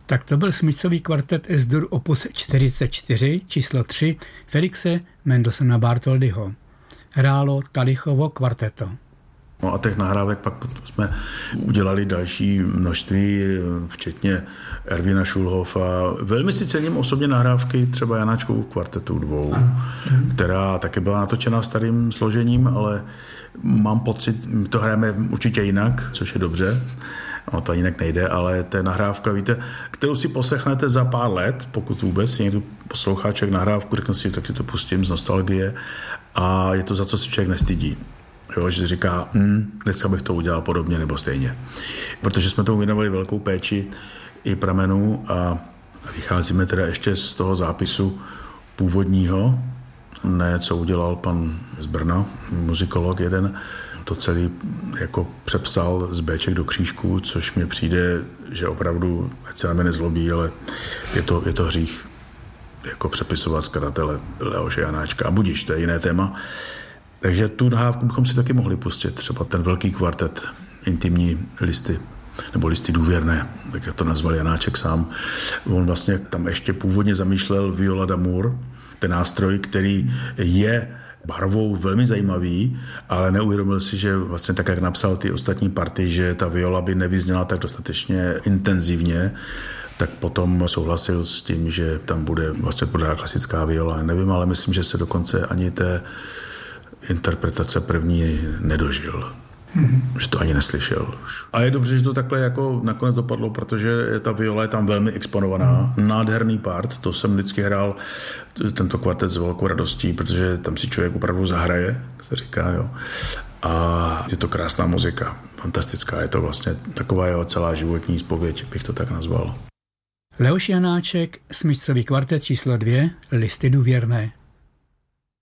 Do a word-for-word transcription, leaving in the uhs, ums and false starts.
Tak to byl smyčcový kvartet S-dur opus čtyřicet čtyři, číslo tři, Felixe Mendelssohna Bartholdyho. Hrálo Talichovo kvarteto. No a těch nahrávek pak jsme udělali další množství, včetně Ervina Schulhofa. Velmi si cením osobně nahrávky třeba Janáčkovu kvartetu dvou, která taky byla natočena starým složením, ale mám pocit, my to hrajeme určitě jinak, což je dobře. No to jinak nejde, ale to je nahrávka, víte, kterou si poslechnete za pár let, pokud vůbec někdo poslouchá člověk nahrávku, řekne si, tak si to pustím z nostalgie a je to za co si člověk nestydí. Jo, že si říká, hm, dneska bych to udělal podobně nebo stejně. Protože jsme tomu věnovali velkou péči i pramenů a vycházíme teda ještě z toho zápisu původního, ne, co udělal pan z Brna, muzikolog jeden, to celý jako přepsal z béček do křížků, což mi přijde, že opravdu, ať se na mě nezlobí, ale je to, je to hřích jako přepisovat skladatele Leoše Janáčka. A budiš, to je jiné téma. Takže tu nahrávku bychom si taky mohli pustit, třeba ten velký kvartet, intimní listy, nebo listy důvěrné, tak jak to nazval Janáček sám. On vlastně tam ještě původně zamýšlel viola d'amour, ten nástroj, který je barvou velmi zajímavý, ale neuvědomil si, že vlastně tak, jak napsal ty ostatní party, že ta viola by nevyzněla tak dostatečně intenzivně, tak potom souhlasil s tím, že tam bude vlastně podá klasická viola. Nevím, ale myslím, že se dokonce ani té interpretace první nedožil. Mm-hmm. Že to ani neslyšel už. A je dobře, že to takhle jako nakonec dopadlo, protože ta viola je tam velmi exponovaná. Mm. Nádherný part, to jsem vždycky hrál tento kvartet s velkou radostí, protože tam si člověk opravdu zahraje, jak se říká, jo. A je to krásná muzika, fantastická. Je to vlastně taková jeho celá životní zpověď, bych to tak nazval. Leoš Janáček, smyčcový kvartet číslo dvě, listy důvěrné.